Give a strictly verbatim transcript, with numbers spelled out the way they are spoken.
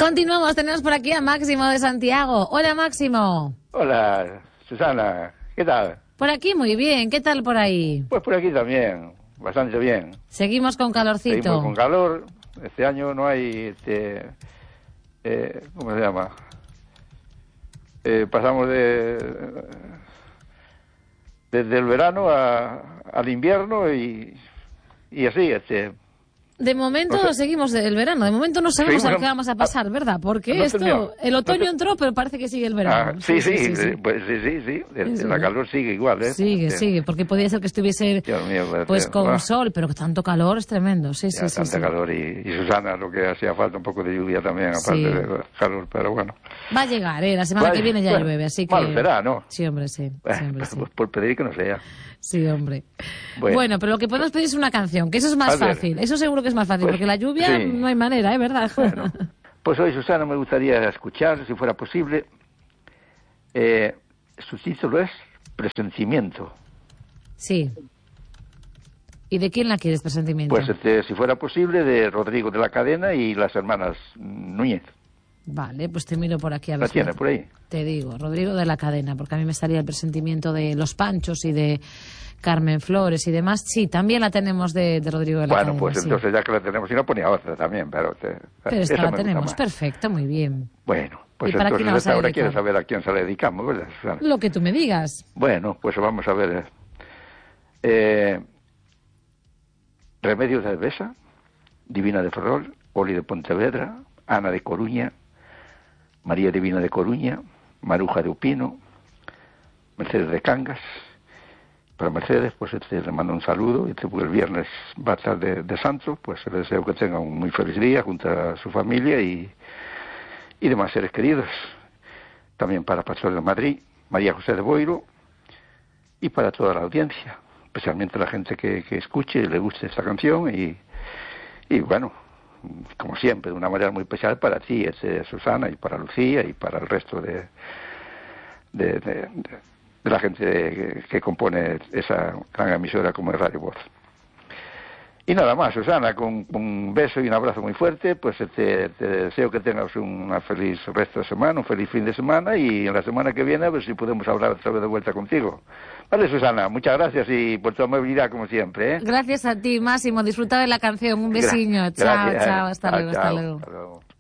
Continuamos, tenemos por aquí a Máximo de Santiago. Hola, Máximo. Hola, Susana, ¿qué tal? Por aquí muy bien, ¿qué tal por ahí? Pues por aquí también, bastante bien. Seguimos con calorcito. Seguimos con calor, este año no hay, este, eh, ¿cómo se llama? Eh, pasamos de desde el verano a, al invierno y, y así, este... De momento no sé. seguimos el verano, de momento no sabemos Seguimos a qué vamos a pasar, ¿verdad? Porque no esto, terminó. el otoño No entró, pero parece que sigue el verano. Ah, sí, sí, sí, sí, pues sí, sí, sí. El, Eso, la ¿no? calor sigue igual, ¿eh? Sigue, Este, sigue, porque podía ser que estuviese Dios mío, pues, pues eh, con ah, sol, pero que tanto calor es tremendo, sí, ya sí, sí. tanta sí. calor y, y Susana, lo que hacía falta un poco de lluvia también, aparte Sí. de calor, pero bueno. Va a llegar, ¿eh? La semana Vaya, que viene ya bueno, llueve, así que... malo será, ¿no? Sí, hombre, sí, sí, hombre, Bueno, sí. pues por pedir que no sea. Sí, hombre. Bueno. Bueno, pero lo que podemos pedir es una canción, que eso es más A ver. fácil. Eso seguro que es más fácil, Pues, porque la lluvia sí. no hay manera, ¿eh? ¿Verdad? Bueno, pues hoy, Susana, me gustaría escuchar, si fuera posible, eh, su título es Presentimiento. Sí. ¿Y de quién la quieres, presentimiento? Pues este, si fuera posible, de Rodrigo de la Cadena y las hermanas Núñez. Vale, pues te miro por aquí a ver. ¿La si- tiene por ahí? Te digo, Rodrigo de la Cadena, porque a mí me salía el presentimiento de Los Panchos y de Carmen Flores y demás. Sí, también la tenemos de, de Rodrigo de la Bueno, Cadena. pues sí. entonces ya que la tenemos, y no ponía otra también, pero... Te, Pero esta esa la me gusta tenemos, más. perfecto, muy bien. Bueno, pues ¿Y para quién la vas entonces a ahora dedicar? quieres saber a quién se la dedicamos, ¿verdad, Susana? Lo que tú me digas. Bueno, pues vamos a ver. Eh, Remedios de Alvesa, Divina de Ferrol, Oli de Pontevedra, Ana de Coruña, María Divina de Coruña, Maruja de Upino, Mercedes de Cangas. Para Mercedes, pues este, le mando un saludo. Este, pues, el viernes va a estar de, de santo, pues le deseo que tenga un muy feliz día junto a su familia y, y demás seres queridos. También para Pastor de Madrid, María José de Boiro, y para toda la audiencia, especialmente la gente que, que escuche y le guste esta canción, y, y bueno, como siempre, de una manera muy especial para ti, ese, Susana, y para Lucía, y para el resto de, de, de, de, de la gente que, que compone esa gran emisora como es Radio Voz. Y nada más, Susana, con, con un beso y un abrazo muy fuerte, pues te, te deseo que tengas una feliz resto de semana, un feliz fin de semana, y en la semana que viene a ver si podemos hablar otra vez de vuelta contigo. Vale, Susana, muchas gracias y por tu amabilidad como siempre, ¿eh? Gracias a ti, Máximo. Disfruta de la canción. Un besiño. Gra- Chao, gracias. chao. Hasta Chao, luego, hasta chao. luego. Hasta luego.